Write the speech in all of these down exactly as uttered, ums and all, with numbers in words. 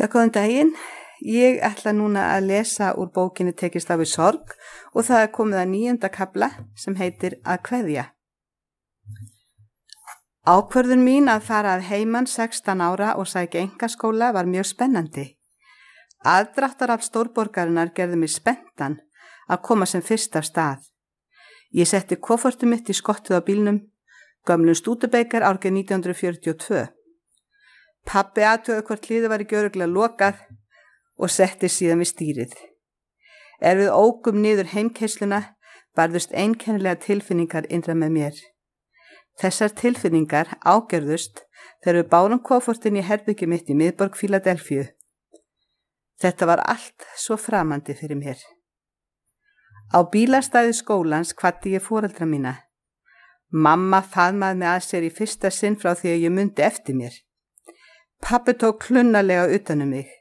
Já, góðan daginn. Ég ætla núna að lesa úr bókinni Tekist á við sorg og það er komið að níunda kafla sem heitir Að kveðja. Ákvörðun mín að fara að heiman sextán ára og sækja einkaskóla var mjög spennandi. Aðdráttarafl stórborgarinnar gerði mig spenntan að koma sem fyrst af stað. Ég setti koffortið mitt í skottið á bílnum, gömlum Studebaker árið nítján hundruð fjörutíu og tvö. Pabbi athugaði hvort hliðið var ekki örugglega lokað og setti síðan við stýrið. Er við ókum niður heimkeysluna barðust einkennilega tilfinningar innra með mér. Þessar tilfinningar ágerðust þegar við bárum koffortin í herbyggi mitt í miðborg Fíladelfíu. Þetta var allt svo framandi fyrir mér. Á bílastæði skólans kvaddi ég foreldra mína. Mamma faðmaði mig að sér í fyrsta sinn frá því að ég mundi eftir mér. Pabbi tók klunnalega utan um mig.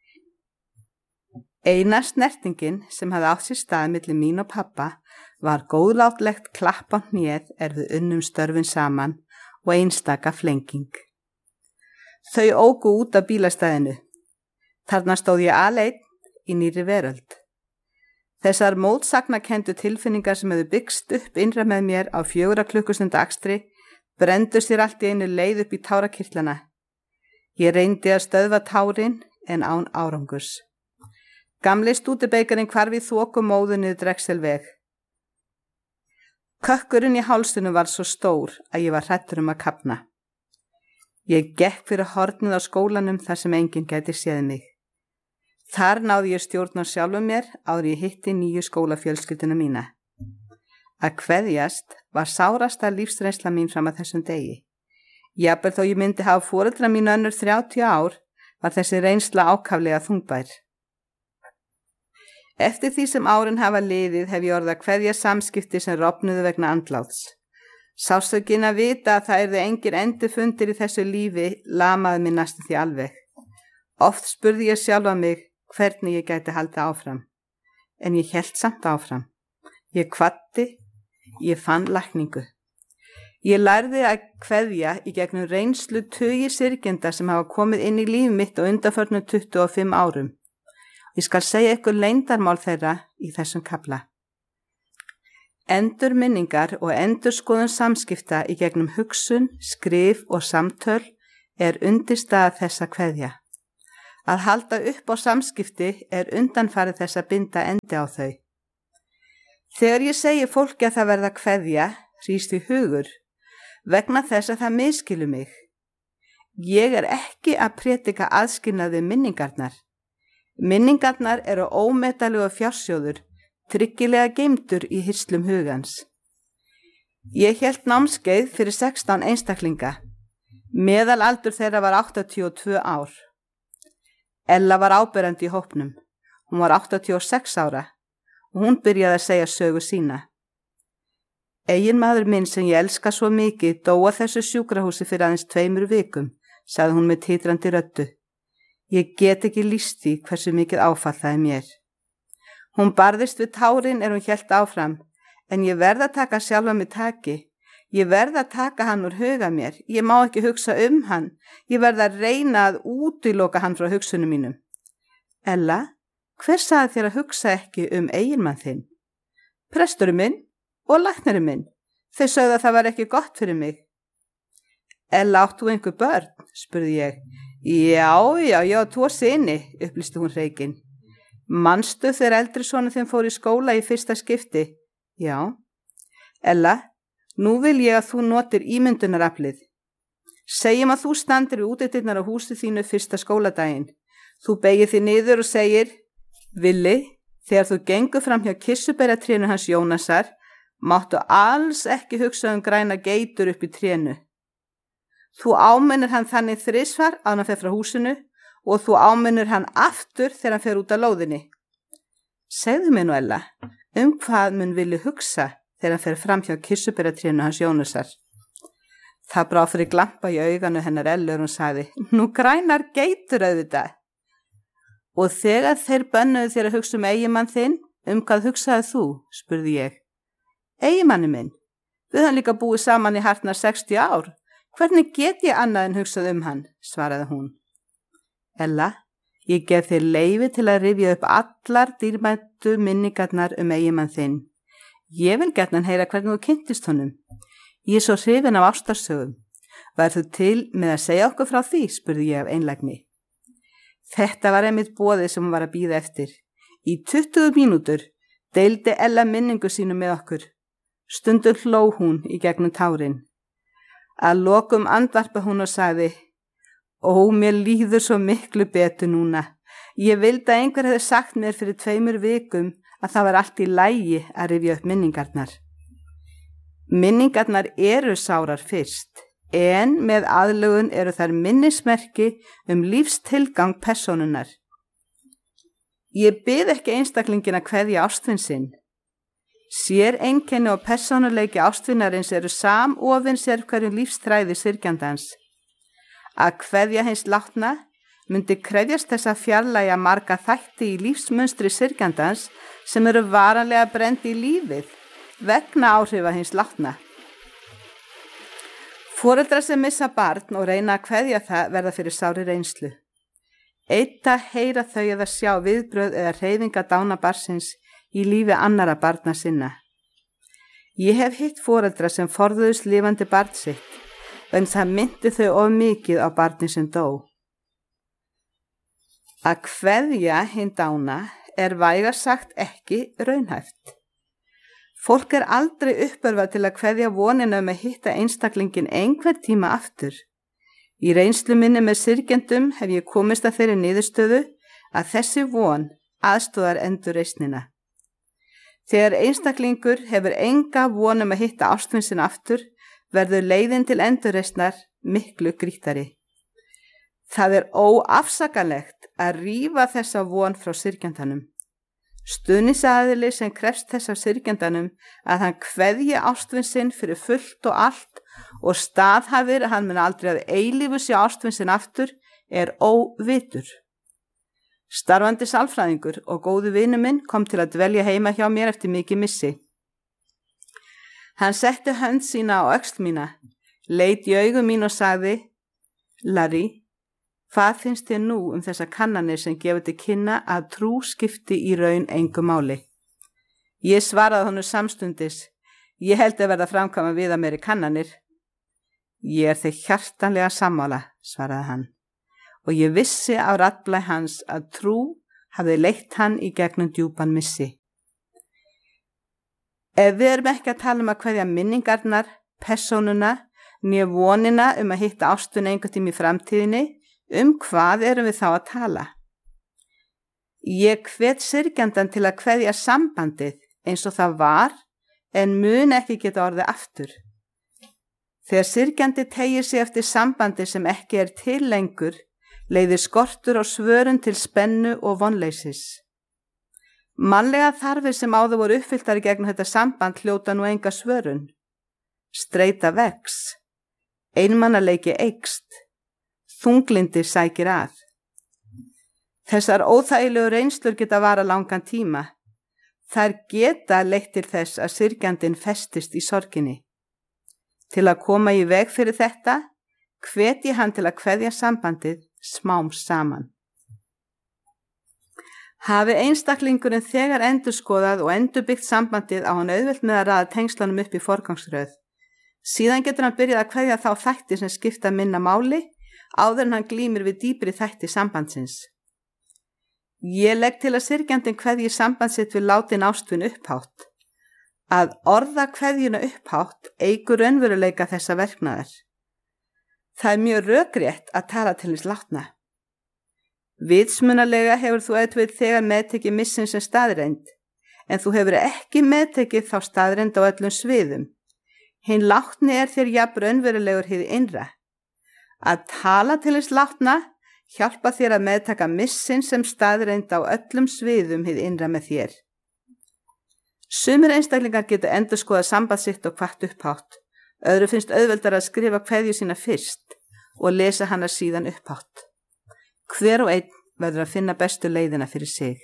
Eina snertingin sem hafði átt sér stað milli mín og pabba var góðlátlegt klapp á hnéð er við unnum störfin saman og einstaka flenging. Þau óku út af bílastæðinu. Þarna stóð ég aleinn í nýrri veröld. Þessar mótsagnakenndu tilfinningar sem hefðu byggst upp innra með mér á fjögurra klukkustunda akstri brendu sér allt í einu leið upp í tárakirtlana. Ég reyndi að stöðva tárin en án árangurs. Gamli Studebakerinn hvarf í þoku móðu niður Drexelveg. Kökkurinn í hálsinu var svo stór að ég var hræddur um að kafna. Ég gekk fyrir hornið á skólanum þar sem enginn gæti séð mig. Þar náði ég stjórn á sjálfum mér áður ég hitti nýju skólafjölskylduna mína. Að kveðjast var sárasta lífsreynsla mín fram að þessum degi. Jafnvel þó ég myndi hafa foreldra mínu önnur þrjátíu ár var þessi reynsla ákaflega þungbær. Eftir því sem árin hafa liðið hef ég orðið að kveðja samskipti sem rofnuðu vegna andláts. Sásökin að vita að það yrðu engir endufundir í þessu lífi lamaði mig næstum því alveg. Oft spurði ég sjálfa mig hvernig ég gæti haldið áfram. En ég hélt samt áfram. Ég kvaddi, ég fann lækningu. Ég lærði að kveðja í gegnum reynslu tugi syrgjenda sem hafa komið inn í líf mitt á undanförnum tuttugu og fimm árum. Ég skal segja ykkur leyndarmál þeirra í þessum kafla. Endurminningar og endurskoðun samskipta í gegnum hugsun, skrif og samtöl er undirstaða þess að kveðja. Að halda upp á samskipti er undanfarið þess að binda endi á þau. Þegar ég segi fólki að það verða að kveðja, hrýst í hugur, vegna þess að það miskilur mig. Ég er ekki að prédika aðskilnaði minningarnar. Minningarnar eru ómetanlegur fjársjóður, tryggilega geymdur í hirslum hugans. Ég hélt námskeið fyrir sextán einstaklinga. Meðalaldur þeirra var áttatíu og tvö ár. Ella var áberandi í hópnum. Hún var áttatíu og sex ára og hún byrjaði að segja sögu sína. Eiginmaður minn sem ég elska svo mikið dó að þessu sjúkrahúsi fyrir aðeins tveimur vikum, sagði hún með titrandi röddu. Ég get ekki lýst því hversu mikið áfall það er mér. Hún barðist við tárin er hún hélt áfram, en ég verð að taka sjálfa mig taki. Ég verð að taka hann úr huga mér. Ég má ekki hugsa um hann. Ég verð að reyna að útiloka hann frá hugsunum mínum. Ella, hver sagði þér að hugsa ekki um eiginmann þinn? Presturinn minn og læknirinn minn. Þau sögðu að það var ekki gott fyrir mig. Ella, átt þú einhver börn? Spurði ég. Já, já, já, tvo syni, upplýsti hún hreykinn. Manstu þegar eldri sonur þinn fór í skóla í fyrsta skipti? Já. Ella, nú vil ég að þú notir ímyndunaraflið. Segjum að þú standir í útidyrnar á húsi þínu fyrsta skóladaginn. Þú beygir þig niður og segir, Villi, þegar þú gengur fram hjá kirsuberjatrénu hans Jónasar, máttu alls ekki hugsa um græna geitur upp í trénu. Þú áminnir hann þannig þrisvar að hann fer frá húsinu og þú áminnir hann aftur þegar hann fer út af lóðinni. Segðu mér nú, Ella, um hvað mun Villi hugsa þegar hann fer fram hjá kirsuberjatrénu hans Jónasar. Það brá fyrir glampa í auganu hennar Ellu og hún sagði, nú grænar geitur auðvitað. Og þegar þeir bönnuðu þér að hugsa um eiginmann þinn, um hvað hugsaði þú, spurði ég. Eiginmanni minn, við hann líka búið saman í hartnar sextíu ár. Hvernig get ég annað en hugsað um hann, svaraði hún. Ella, Ég gef þér leyfi til að rifja upp allar dýrmætu minningarnar um eiginmann þinn. Ég vil gjarnan heyra hvernig þú kynntist honum. Ég er svo hrifin af ástarsögum. Væri þú til með að segja okkur frá því, spurði ég af einlægni. Þetta var einmitt boðið sem hún var að bíða eftir. Í tuttugu mínútur deildi Ella minningu sínu með okkur. Stundum hló hún í gegnum tárin. Að lokum andvarpa hún og sagði: Ó, mér líður svo miklu betur núna. Ég vildi að einhver hefði sagt mér fyrir tveimur vikum að það var allt í lagi að rifja upp minningarnar. Minningarnar eru sárar fyrst, en með aðlögun eru þær minnismerki um lífstilgang persónunnar. Ég bið ekki einstaklingin að kveðja ástvin sinn. Sér einkenni og persónuleiki ástvinarins eru samofin sér hverjum lífstræði syrgjandans. Að kveðja hins látna myndi krefjast þess að fjarlægja marga þætti í lífsmunstri syrgjandans sem eru varanlega brennd í lífið vegna áhrifa hins látna. Foreldrar sem missa barn og reyna að kveðja það verða fyrir sári reynslu. Eitt að heyra þau eða sjá viðbrögð eða hreyfinga dána barnsins í lífi annara barna sinna. Ég hef hitt foreldra sem forðuðust lifandi barn sitt, en það myndi þau of mikið á barni sem dó. Að kveðja hinn dána er vægast sagt ekki raunhæft. Fólk er aldrei uppörvað til að kveðja vonina um að hitta einstaklingin einhver tíma aftur. Í reynslu minni með syrgjendum hef ég komist að þeirri niðurstöðu að þessi von aðstoðar endurreisnina. Þegar einstaklingur hefur enga von um að hitta ástvin sinn aftur, verður leiðin til endurreisnar miklu grýttari. Það er óafsakanlegt að rífa þessa von frá syrgjandanum. Stuðningsaðili sem krefst þess af syrgjandanum að hann kveðji ástvin sinn fyrir fullt og allt og staðhæfir að hann mun aldrei að eilífu sé ástvin sinn aftur er óvitur. Starfandi sálfræðingur og góðu vinur minn kom til að dvelja heima hjá mér eftir mikið missi. Hann setti hönd sína á öxl mína, leit í augu mín og sagði: Larry, hvað finnst þér nú um þessa kannanir sem gefur til kynna að trú skipti í raun engu máli? Ég svaraði honum samstundis: Ég held að verða framkvæma við að meiri kannanir. Ég er þig hjartanlega sammála, svaraði hann, og ég vissi á raddblæ hans að trú hafði leitt hann í gegnum djúpan missi. Ef við erum ekki að tala um að kveðja minningarnar, persónuna, né vonina um að hitta ástvin einhvern tíma í framtíðinni, um hvað erum við þá að tala? Ég hvet syrgjandan til að kveðja sambandið eins og það var, en mun ekki geta orðið aftur. Þegar syrgjandi teygir sig eftir sambandi sem ekki er til lengur, leiðir skortur og svörun til spennu og vonleysis. Mannlega þarfir sem áður voru uppfylltar í gegnum þetta samband hljóta nú enga svörun. Streita vex, einmannaleiki eykst, þunglindi sækir að. Þessar óþægilegu reynslur geta vara langan tíma. Þær geta leitt til þess að syrgjandinn festist í sorginni. Til að koma í veg fyrir þetta, hvet ég hann til að kveðja sambandið smám saman. Hafi einstaklingurinn þegar endurskoðað og endurbyggt sambandið á hann auðvelt með að raða tengslanum upp í forgangsröð. Síðan getur hann byrjað að kveðja þá þætti sem skipta minna máli áður en hann glímir við dýpri þætti sambandsins. Ég legg til að syrgjandinn kveðji sambandsitt við látin ástvin upphátt. Að orða kveðjuna upphátt eykur raunveruleika þessa verknaðar. Það er mjög rökrétt að tala til hins látna. Vitsmunalega hefur þú auðvitað þegar meðtekið missin sem staðreind, en þú hefur ekki meðtekið þá staðreind á öllum sviðum. Hinn látni er þér jafn raunverulegur hið innra. Að tala til hins látna hjálpa þér að meðtaka missin sem staðreind á öllum sviðum hið innra með þér. Sumir einstaklingar geta endurskoðað samband sitt og hvatt upphátt. Öðru finnst auðveldar að skrifa kveðju sína fyrst og lesa hana síðan upphátt. Hver og einn verður að finna bestu leiðina fyrir sig.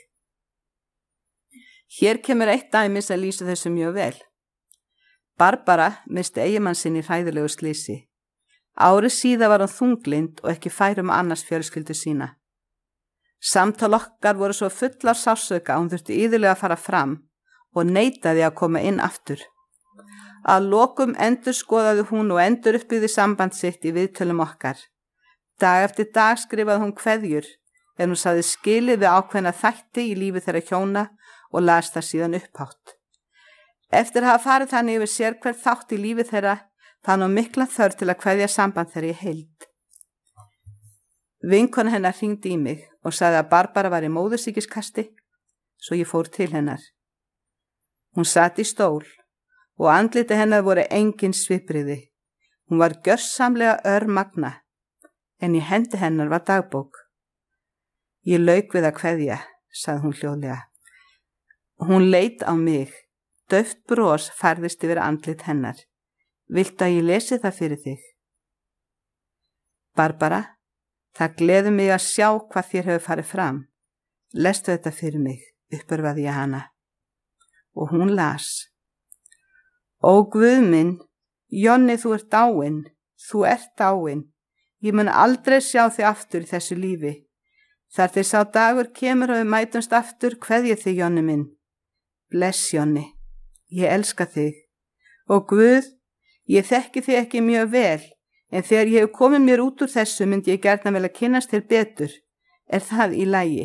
Hér kemur eitt dæmi sem lýsa þessu mjög vel. Barbara missti eiginmann sinn í hræðilegu slysi. Árið síðar var hún þunglind og ekki fær um annars fjölskyldu sína. Samtal okkar voru svo full af sársauka að hún þurfti iðulega að fara fram og neitaði að koma inn aftur. Að lokum endur skoðaði hún og endur uppbyggði samband sitt í viðtölum okkar. Dag eftir dag skrifaði hún kveðjur en hún sagði skilið við ákveðna þætti í lífi þeirra hjóna og las það síðan upphátt. Eftir að hafa farið þannig yfir sér hver þátt í lífi þeirra fann hún mikla þörf til að kveðja samband þeirra í heild. Vinkona hennar hringdi í mig og sagði að Barbara var í móðursýkiskasti, svo ég fór til hennar. Hún sat í stól og andliti hennar voru engin svipriði. Hún var gjörsamlega örmagna, en í hendi hennar var dagbók. Ég lauk við að kveðja, sagði hún hljóðlega. Hún leit á mig, dauft bros færðist yfir andlit hennar. Viltu að ég lesi það fyrir þig? Barbara, það gleður mig að sjá hvað þér hefur farið fram. Lestu þetta fyrir mig, uppörvaði ég hana. Og hún las. Ó Guð minn, Jonni, þú ert dáinn, þú ert dáinn. Ég mun aldrei sjá þig aftur í þessu lífi. Þar til sá dagur kemur og við mætumst aftur, kveðja þig, Jonni minn. Bless, Jonni, ég elska þig. Og Guð, ég þekki þig ekki mjög vel, en þegar ég hef komið mér út úr þessu myndi ég gjarnan vel að kynnast þér betur. Er það í lagi?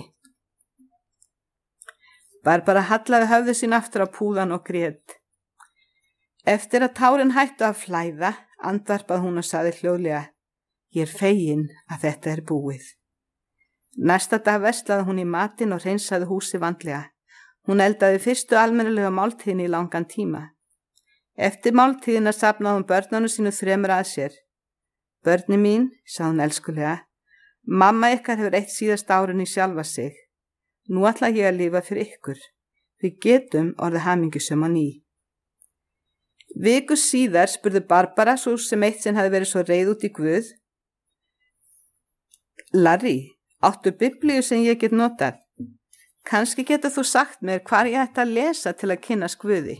Barbara hallaði höfðu sín aftur á púðan og grét. Eftir að tárin hættu að flæða, andvarpað hún og sagði hljóðlega, ég er fegin að þetta er búið. Næsta dag verslaði hún í matinn og hreinsaði húsi vandlega. Hún eldaði fyrstu almennilega máltíðinni í langan tíma. Eftir máltíðina safnaði hún börnunum sínu þremur að sér. Börni mín, sagði hún elskulega, mamma ykkar hefur eitt síðast árun í sjálfa sig. Nú ætla ég að lifa fyrir ykkur. Við getum orðið hamingjusum á ný. Viku síðar spurði Barbara svo sem eitt sinn hafi verið svo reið út í Guð. Larry, áttu biblíu sem ég get notað? Kannski getur þú sagt mér hvar ég ætti að lesa til að kynnast Guði.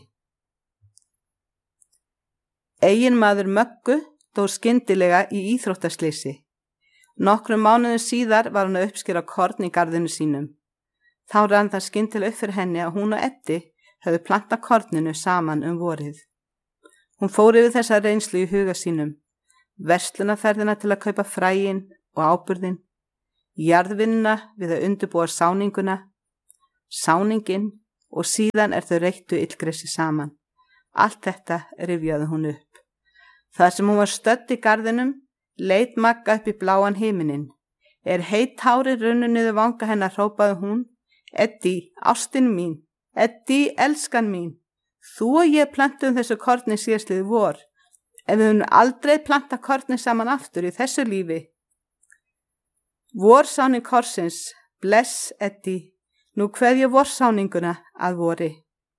Eiginmaður Möggu dó skyndilega í íþróttasleysi. Nokkrum mánuðum síðar var hún að uppskera korn í garðinu sínum. Þá rann það skyndilega upp fyrir henni að hún og Eddi höfðu plantað korninu saman um vorið. Hún fór yfir þessa reynslu í huga sínum, verslunarferðina til að kaupa fræin og áburðin, jarðvinnuna við að undirbúa sáninguna, sáningin og síðan er þau reyktu illgresi saman. Allt þetta rifjaði hún upp. Þar sem hún var stödd í garðinum, leit Magga upp í bláan himinin. Er heitt hárið runnu niður vanga hennar hrópaði hún, Eddi, ástin mín, Eddi, elskan mín, þú og ég plantum þessu korni síðastlið vor, en við höfum aldrei planta korni saman aftur í þessu lífi. Vorsáning korsins, bless Eddi, nú kveð ég vorsáninguna að vori.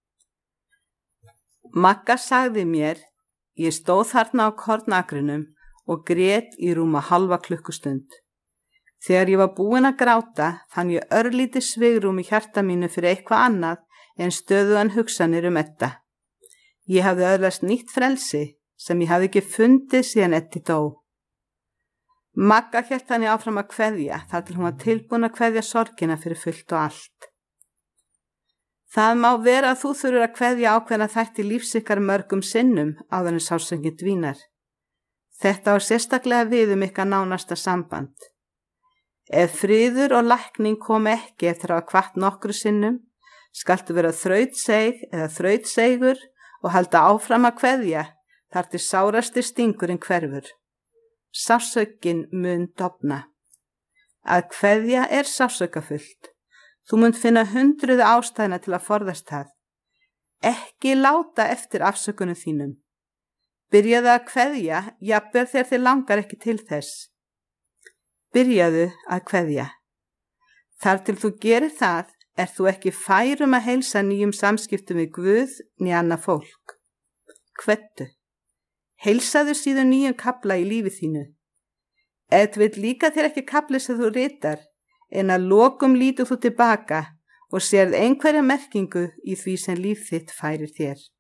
Magga sagði mér, ég stóð þarna á kornakrinum og grét í rúma halva klukkustund. Þegar ég var búin að gráta fann ég örlítið svigrúm í hjarta mínu fyrir eitthvað annað en stöðugan hugsanir um Edda. Ég hafði öðlast nýtt frelsi sem ég hafði ekki fundið síðan Eddi dó. Magga hélt henni áfram að kveðja þar til hún var tilbúin að kveðja sorgina fyrir fullt og allt. Það má vera að þú þurfur að kveðja ákveðna þætti lífsikkar mörgum sinnum áður en sársaukinn dvínar. Þetta á sérstaklega við um ykkar nánasta samband. Ef friður og lækning kom ekki eftir að hafa kvatt nokkru sinnum, skaltu vera þrautseig eða þrautseigur og halda áfram að kveðja þar til sárasti stingurinn hverfur. Sársaukin mun dofna. Að kveðja er sársauκafullt. Þú munt finna hundruði ástæðina til að forðast það. Ekki láta eftir afsökunum þínum. Byrjaðu að kveðja, jafnvel þegar þér langar ekki til þess. Byrjaðu að kveðja. Þar til þú gerir það, er þú ekki fær um að heilsa nýjum samskiptum við Guð né annað fólk. Kveddu. Heilsaðu síðan nýjum kafla í lífi þínu. Ef vill líka þér ekki kafli sem þú ritar, en að lokum lítur þú tilbaka og sérð einhverja merkingu í því sem líf þitt færir þér.